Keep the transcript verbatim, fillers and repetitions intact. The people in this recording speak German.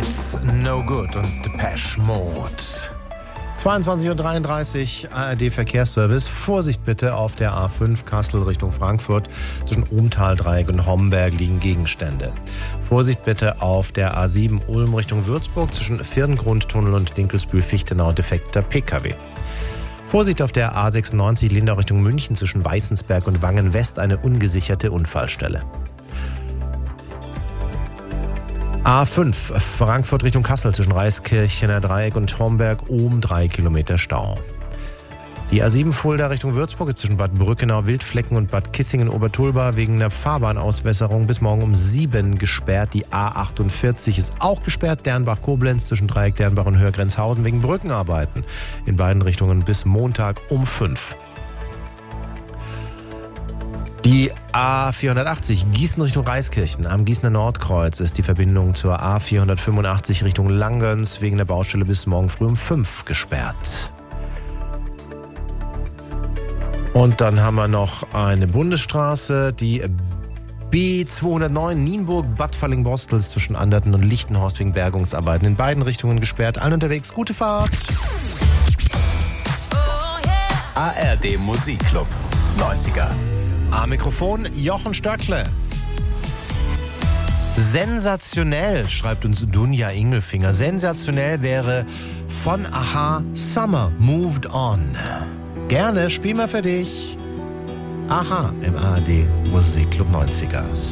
It's No Good und Depeche Mode. zweiundzwanzig Uhr dreiunddreißig, A R D Verkehrsservice. Vorsicht bitte auf der A fünf Kassel Richtung Frankfurt. Zwischen Ohmtal-Dreieck und Homberg liegen Gegenstände. Vorsicht bitte auf der A sieben Ulm Richtung Würzburg. Zwischen Vierdengrundtunnel und Dinkelsbühl-Fichtenau defekter P K W. Vorsicht auf der A sechsundneunzig Lindau Richtung München. Zwischen Weißensberg und Wangen West eine ungesicherte Unfallstelle. A fünf Frankfurt Richtung Kassel zwischen Reiskirchener Dreieck und Homberg oben drei Kilometer Stau. Die A sieben Fulda Richtung Würzburg ist zwischen Bad Brückenau Wildflecken und Bad Kissingen-Obertulba wegen einer Fahrbahnauswässerung bis morgen um sieben gesperrt. Die A achtundvierzig ist auch gesperrt. Dernbach-Koblenz zwischen Dreieck Dernbach und Hörgrenzhausen wegen Brückenarbeiten. In beiden Richtungen bis Montag um fünf. Die A vierhundertachtzig Gießen Richtung Reiskirchen. Am Gießener Nordkreuz ist die Verbindung zur A vierhundertfünfundachtzig Richtung Langgöns wegen der Baustelle bis morgen früh um fünf gesperrt. Und dann haben wir noch eine Bundesstraße, die B zweihundertneun Nienburg-Bad Fallingbostel zwischen Anderten und Lichtenhorst wegen Bergungsarbeiten. In beiden Richtungen gesperrt. Allen unterwegs, gute Fahrt. A R D Musikclub neunziger. Am Mikrofon Jochen Stöckle. Sensationell, schreibt uns Dunja Ingelfinger. Sensationell wäre von Aha Summer Moved On. Gerne, spiel mal für dich. Aha im A R D Musikclub neunziger.